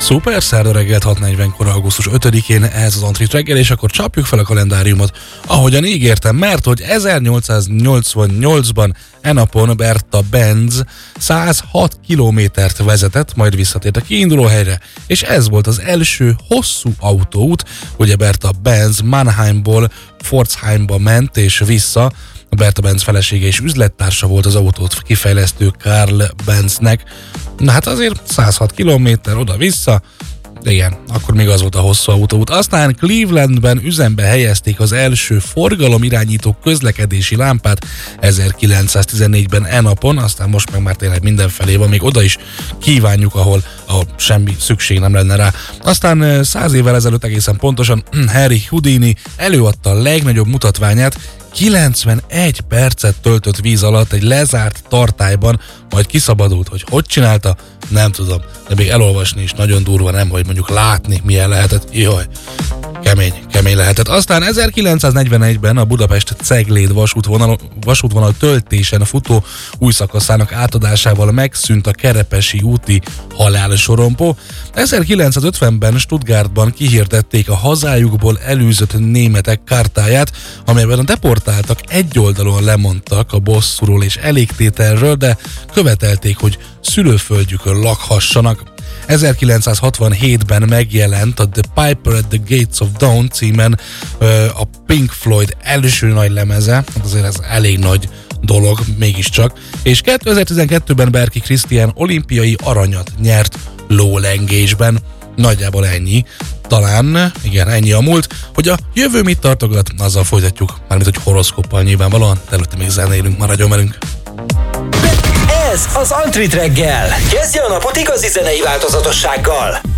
Szuper, szerda reggelt 6:40-kor augusztus 5-én ez az Antrit reggel, és akkor csapjuk fel a kalendáriumot, ahogyan ígértem, mert hogy 1888-ban napon Berta Benz 106 kilométert vezetett, majd visszatért a kiinduló helyre, és ez volt az első hosszú autóút, ugye Berta Benz Mannheimból Pforzheimba ment és vissza. A Berta Benz felesége és üzlettársa volt az autót kifejlesztő Karl Benznek. Na hát azért 106 kilométer oda-vissza, igen, akkor még az volt a hosszú autóút. Aztán Clevelandben üzembe helyezték az első forgalomirányító közlekedési lámpát 1914-ben napon, aztán most meg már tényleg mindenfelé van, még oda is kívánjuk, ahol semmi szükség nem lenne rá. Aztán 100 évvel ezelőtt egészen pontosan Harry Houdini előadta a legnagyobb mutatványát, 91 percet töltött víz alatt egy lezárt tartályban, majd kiszabadult, hogy csinálta, nem tudom, de még elolvasni is nagyon durva, nem, hogy mondjuk látni milyen lehetett. Jaj, kemény lehetett. Aztán 1941-ben a Budapest-Cegléd vasútvonal töltésen futó új szakaszának átadásával megszűnt a Kerepesi úti halálsorompó. 1950-ben Stuttgartban kihirdették a hazájukból elűzött németek kártáját, amelyben deportáltak egyoldalúan lemondtak a bosszúról és elégtételről, de követelték, hogy szülőföldjükön lakhassanak. 1967-ben megjelent a The Piper at the Gates of Dawn címen a Pink Floyd első nagy lemeze, hát azért ez elég nagy dolog mégiscsak, és 2012-ben Berki Krisztián olimpiai aranyat nyert lólengésben. Nagyjából ennyi. Talán, igen, ennyi a múlt. Hogy a jövő mit tartogat, azzal folytatjuk, mármint hogy horoszkóppal nyilvánvalóan, de előtte még zenélünk, maradjon velünk. Ez az Antrit reggel. Kezdje a napot igazi zenei változatossággal.